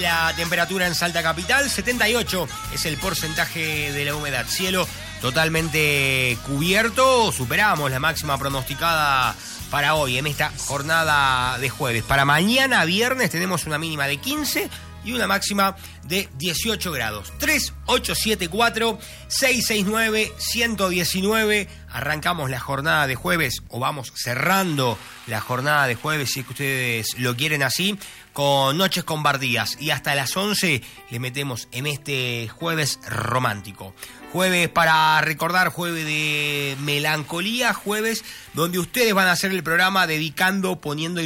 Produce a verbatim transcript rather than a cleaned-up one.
La temperatura en Salta Capital, setenta y ocho es el porcentaje de la humedad. Cielo totalmente cubierto, superamos la máxima pronosticada para hoy en esta jornada de jueves. Para mañana viernes tenemos una mínima de quince y una máxima de dieciocho grados. tres ocho siete cuatro seis seis nueve uno uno nueve. Arrancamos la jornada de jueves, o vamos cerrando la jornada de jueves, si es que ustedes lo quieren así, con Noches con Bardías. Y hasta las once le metemos en este jueves romántico. Jueves para recordar, jueves de melancolía, jueves donde ustedes van a hacer el programa dedicando, poniendo